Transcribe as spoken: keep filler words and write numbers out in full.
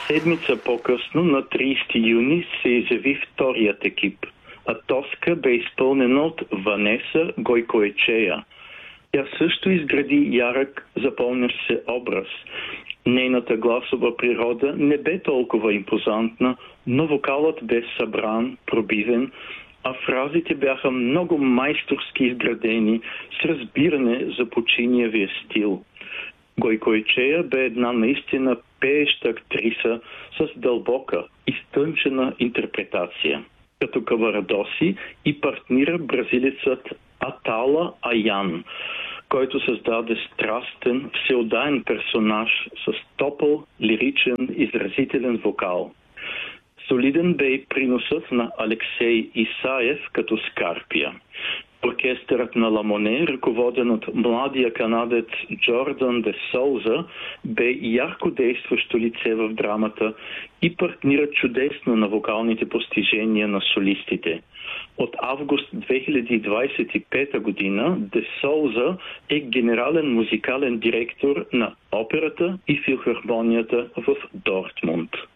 Седмица по-късно, на тридесети юни, се изяви вторият екип, а Тоска бе изпълнена от Ванеса Гойкоечея. Тя също изгради ярък, запомнящ се образ. Нейната гласова природа не бе толкова импозантна, но вокалът бе събран, пробивен, а фразите бяха много майсторски изградени с разбиране за починиевия стил. Гойкоечея бе една наистина пееща актриса с дълбока, изтънчена интерпретация. Като Каварадоси и партнира бразилецът Атала Аян, който създаде страстен, всеотдаен персонаж с топъл, лиричен, изразителен вокал. Солиден бе и приносът на Алексей Исаев като Скарпия. Оркестърът на Ламоне, ръководен от младия канадец Джордан де Соуза, бе ярко действащо лице в драмата и партнира чудесно на вокалните постижения на солистите. От август две хиляди двадесет и пета година де Соуза е генерален музикален директор на операта и филхармонията в Дортмунд.